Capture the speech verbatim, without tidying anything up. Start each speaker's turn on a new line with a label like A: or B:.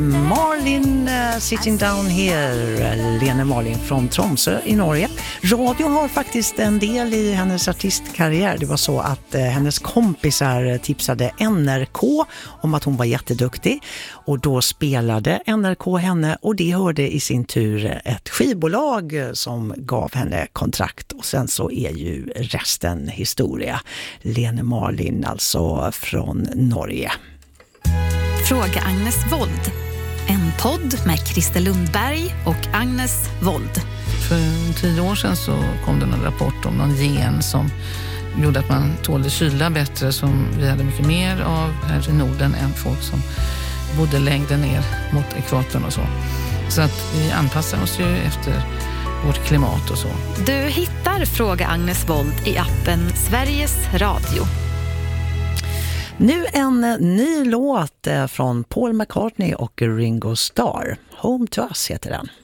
A: Marlin uh, sitting down here, Lene Marlin från Tromsø i Norge. Radio har faktiskt en del i hennes artistkarriär. Det var så att uh, hennes kompisar tipsade N R K om att hon var jätteduktig. Och då spelade N R K henne och det hörde i sin tur ett skivbolag som gav henne kontrakt. Och sen så är ju resten historia. Lene Marlin alltså från Norge.
B: Fråga Agnes Wold. En podd med Christer Lundberg och Agnes Wold.
C: För tio år sedan så kom det en rapport om någon gen som gjorde att man tålde kyla bättre, som vi hade mycket mer av här i Norden än folk som bodde längre ner mot ekvatorn och så. Så att vi anpassar oss ju efter vårt klimat och så.
B: Du hittar Fråga Agnes Wold i appen Sveriges Radio.
A: Nu en ny låt från Paul McCartney och Ringo Starr. Home to Us heter den.